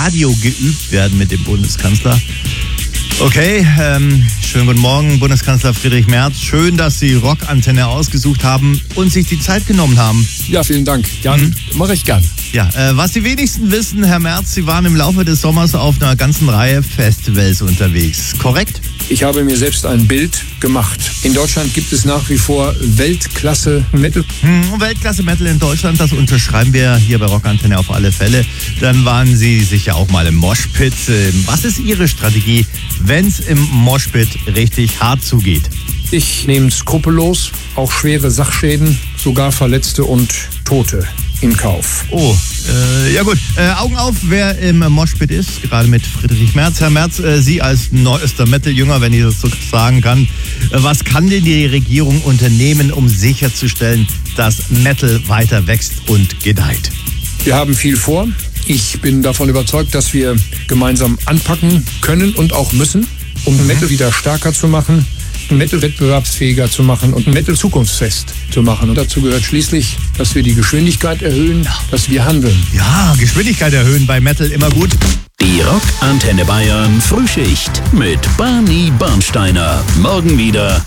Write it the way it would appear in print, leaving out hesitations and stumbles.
Radio geübt werden mit dem Bundeskanzler. Okay, schönen guten Morgen, Bundeskanzler Friedrich Merz. Schön, dass Sie Rockantenne ausgesucht haben und sich die Zeit genommen haben. Ja, vielen Dank. Jan, mache ich gern. Ja, was die wenigsten wissen, Herr Merz, Sie waren im Laufe des Sommers auf einer ganzen Reihe Festivals unterwegs, korrekt? Ich habe mir selbst ein Bild gemacht. In Deutschland gibt es nach wie vor Weltklasse Metal. Weltklasse Metal in Deutschland, das unterschreiben wir hier bei Rockantenne auf alle Fälle. Dann waren Sie sicher auch mal im Moshpit. Was ist Ihre Strategie, wenn es im Moshpit richtig hart zugeht? Ich nehme skrupellos auch schwere Sachschäden, sogar Verletzte und Tote in Kauf. Oh, ja gut. Augen auf, wer im Moshpit ist, gerade mit Friedrich Merz. Herr Merz, Sie als neuester Metal-Jünger, wenn ich das so sagen kann, was kann denn die Regierung unternehmen, um sicherzustellen, dass Metal weiter wächst und gedeiht? Wir haben viel vor. Ich bin davon überzeugt, dass wir gemeinsam anpacken können und auch müssen, um Metal wieder stärker zu machen, Metal wettbewerbsfähiger zu machen und Metal zukunftsfest zu machen. Und dazu gehört schließlich, dass wir die Geschwindigkeit erhöhen, dass wir handeln. Ja, Geschwindigkeit erhöhen bei Metal immer gut. Die Rockantenne Bayern Frühschicht mit Barney Bernsteiner. Morgen wieder